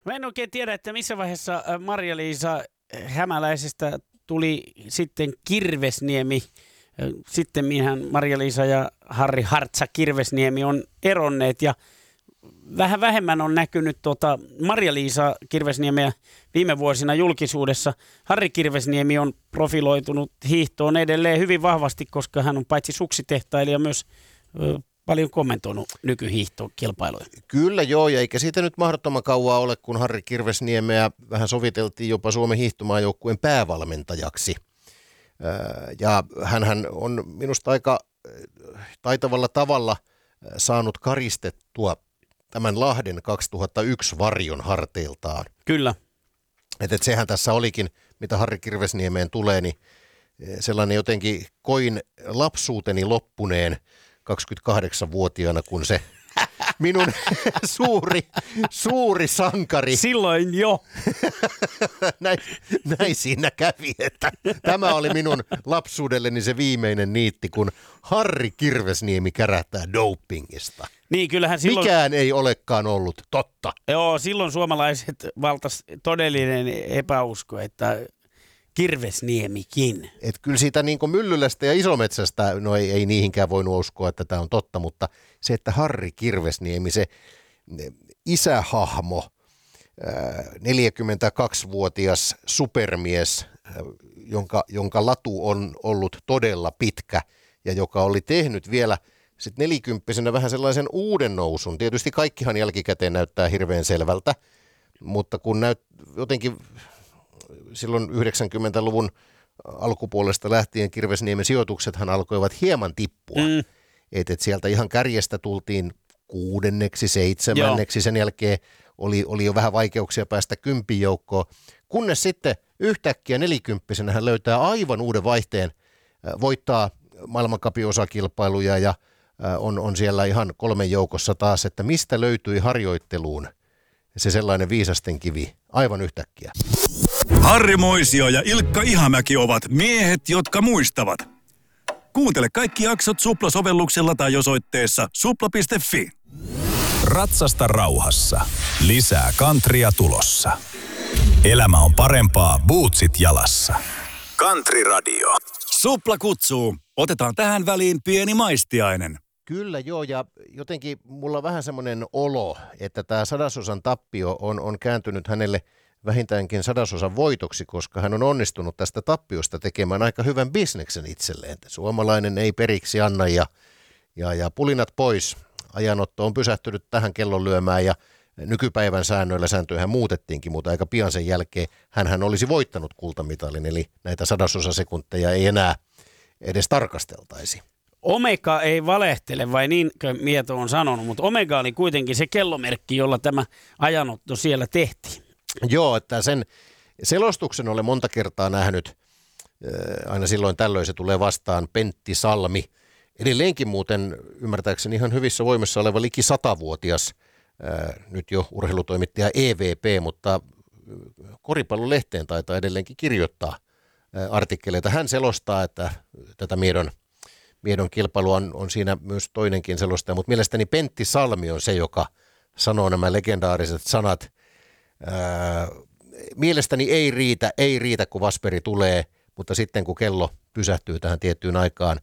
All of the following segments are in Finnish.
Mä en oikein tiedä, että missä vaiheessa Marja-Liisa Hämäläisestä tuli sitten Kirvesniemi. Sitten minhän Marja-Liisa ja Harri Hartsa Kirvesniemi on eronneet ja vähän vähemmän on näkynyt Marja-Liisa Kirvesniemeä viime vuosina julkisuudessa. Harri Kirvesniemi on profiloitunut hiihtoon edelleen hyvin vahvasti, koska hän on paitsi suksitehtailija myös paljon kommentoinut nykyhiihtokilpailuja. Kyllä joo, ja eikä siitä nyt mahdottoman kauaa ole, kun Harri Kirvesniemeä vähän soviteltiin jopa Suomen hiihtomaajoukkueen päävalmentajaksi. Ja hänhän on minusta aika taitavalla tavalla saanut karistettua tämän Lahden 2001 varjon harteiltaan. Kyllä. Että sehän tässä olikin, mitä Harri Kirvesniemeen tulee, niin sellainen jotenkin koin lapsuuteni loppuneen 28-vuotiaana, kun se minun suuri sankari. Silloin jo. näin siinä kävi, että tämä oli minun lapsuudelleni se viimeinen niitti, kun Harri Kirvesniemi kärähtää dopingista. Niin, kyllähän silloin... Mikään ei olekaan ollut totta. Joo, silloin suomalaiset valtas todellinen epäusko, että Kirvesniemikin. Et kyllä siitä niin kuin Myllylästä ja Isometsästä, no ei niihinkään voinut uskoa, että tämä on totta, mutta se, että Harri Kirvesniemi, se isähahmo, 42-vuotias supermies, jonka latu on ollut todella pitkä ja joka oli tehnyt vielä sitten 40-vuotiaana vähän sellaisen uuden nousun. Tietysti kaikkihan jälkikäteen näyttää hirveän selvältä, mutta kun jotenkin silloin 90-luvun alkupuolesta lähtien Kirvesniemen sijoituksethan alkoivat hieman tippua. Et sieltä ihan kärjestä tultiin 6., 7. Sen jälkeen oli jo vähän vaikeuksia päästä 10 joukkoon, kunnes sitten yhtäkkiä 40-vuotiaana hän löytää aivan uuden vaihteen, voittaa maailmancupin osakilpailuja ja on siellä ihan 3 joukossa taas, että mistä löytyi harjoitteluun se sellainen viisasten kivi aivan yhtäkkiä. Harri Moisio ja Ilkka Ihamäki ovat miehet, jotka muistavat. Kuuntele kaikki jaksot Supla-sovelluksella tai osoitteessa supla.fi. Ratsasta rauhassa. Lisää kantria tulossa. Elämä on parempaa bootsit jalassa. Country Radio. Supla kutsuu. Otetaan tähän väliin pieni maistiainen. Kyllä joo, ja jotenkin mulla on vähän semmoinen olo, että tämä 100% tappio on kääntynyt hänelle vähintäänkin 100% voitoksi, koska hän on onnistunut tästä tappiosta tekemään aika hyvän bisneksen itselleen. Suomalainen ei periksi anna ja pulinat pois. Ajanotto on pysähtynyt tähän kellonlyömään ja nykypäivän säännöillä sääntöjähän muutettiinkin, mutta aika pian sen jälkeen hänhän olisi voittanut kultamitalin, eli näitä 100% sekunteja ei enää edes tarkasteltaisi. Omega ei valehtele, vai niinkö Mieto on sanonut, mutta Omega oli kuitenkin se kellomerkki, jolla tämä ajanotto siellä tehtiin. Joo, että sen selostuksen olen monta kertaa nähnyt, aina silloin tällöin se tulee vastaan, Pentti Salmi. Edelleenkin muuten ymmärtääkseni ihan hyvissä voimissa oleva liki 100-vuotias, nyt jo urheilutoimittaja EVP, mutta koripallolehteen taitaa edelleenkin kirjoittaa artikkeleita. Hän selostaa, että tätä Miedon kilpailua on siinä myös toinenkin selostaja, mutta mielestäni Pentti Salmi on se, joka sanoo nämä legendaariset sanat. Mielestäni ei riitä, kun Vasperi tulee, mutta sitten kun kello pysähtyy tähän tiettyyn aikaan,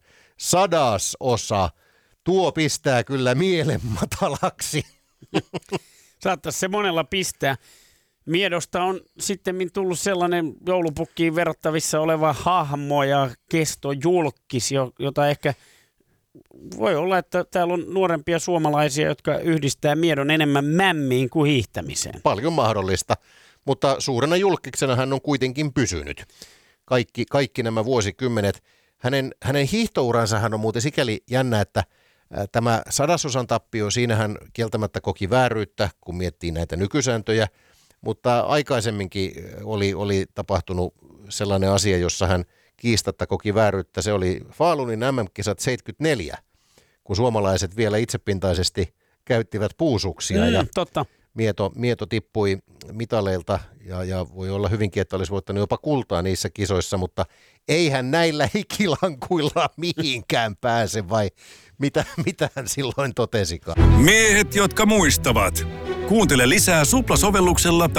100%, tuo pistää kyllä mielen matalaksi. Saattaisi se monella pistää. Miedosta on sitten tullut sellainen joulupukkiin verrattavissa oleva hahmo ja kestojulkkis, jota ehkä voi olla, että täällä on nuorempia suomalaisia, jotka yhdistää Miedon enemmän mämmiin kuin hiihtämiseen. Paljon mahdollista, mutta suurena julkiksena hän on kuitenkin pysynyt. Kaikki nämä vuosikymmenet. Hänen hiihtouransa hän on muuten sikäli jännä, että tämä 100% tappio, siinä hän kieltämättä koki vääryyttä, kun miettii näitä nykysääntöjä, mutta aikaisemminkin oli tapahtunut sellainen asia, jossa hän kiistatta koki vääryyttä. Se oli Falunin MM-kisat 74, kun suomalaiset vielä itsepintaisesti käyttivät puusuksia ja totta. Mieto tippui mitaleilta ja voi olla hyvinkin, että olisi voittanut jopa kultaa niissä kisoissa, mutta eihän näillä ikilankuilla mihinkään pääse, vai mitä hän silloin totesikaan? Miehet, jotka muistavat. Kuuntele lisää Supla-sovelluksella